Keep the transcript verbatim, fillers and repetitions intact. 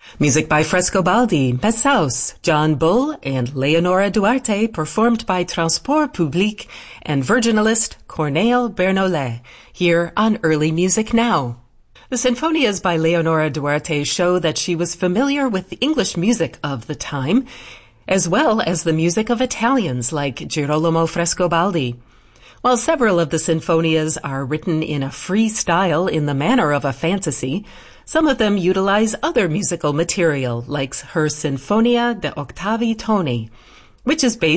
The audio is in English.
Music by Frescobaldi, Messaus, John Bull, and Leonora Duarte, performed by Transport Public and virginalist Corneille Bernolet, here on Early Music Now. The Sinfonias by Leonora Duarte show that she was familiar with the English music of the time, as well as the music of Italians like Girolamo Frescobaldi. While several of the sinfonias are written in a free style in the manner of a fantasy, some of them utilize other musical material, like her Sinfonia de Octavi Toni, which is based